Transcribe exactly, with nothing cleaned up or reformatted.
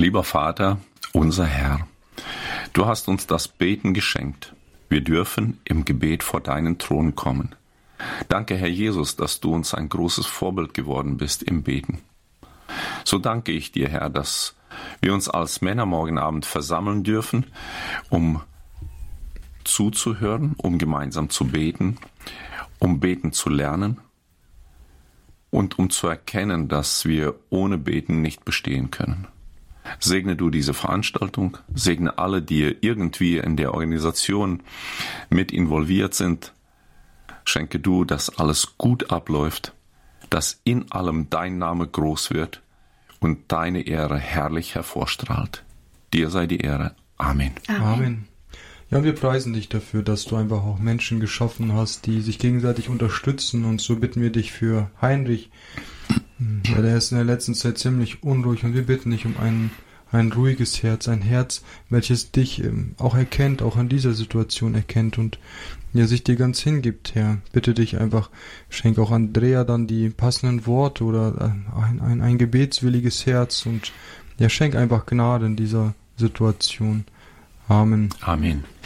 Lieber Vater, unser Herr, du hast uns das Beten geschenkt. Wir dürfen im Gebet vor deinen Thron kommen. Danke, Herr Jesus, dass du uns ein großes Vorbild geworden bist im Beten. So danke ich dir, Herr, dass wir uns als Männer morgen Abend versammeln dürfen, um zuzuhören, um gemeinsam zu beten, um beten zu lernen und um zu erkennen, dass wir ohne Beten nicht bestehen können. Segne du diese Veranstaltung, segne alle, die irgendwie in der Organisation mit involviert sind. Schenke du, dass alles gut abläuft, dass in allem dein Name groß wird und deine Ehre herrlich hervorstrahlt. Dir sei die Ehre. Amen. Amen. Amen. Ja, und wir preisen dich dafür, dass du einfach auch Menschen geschaffen hast, die sich gegenseitig unterstützen. Und so bitten wir dich für Heinrich. Ja, der ist in der letzten Zeit ziemlich unruhig und wir bitten dich um ein, ein ruhiges Herz, ein Herz, welches dich ähm, auch erkennt, auch in dieser Situation erkennt und ja, sich dir ganz hingibt, Herr. Bitte dich einfach, schenk auch Andrea dann die passenden Worte oder ein, ein, ein gebetswilliges Herz und ja, schenk einfach Gnade in dieser Situation. Amen. Amen.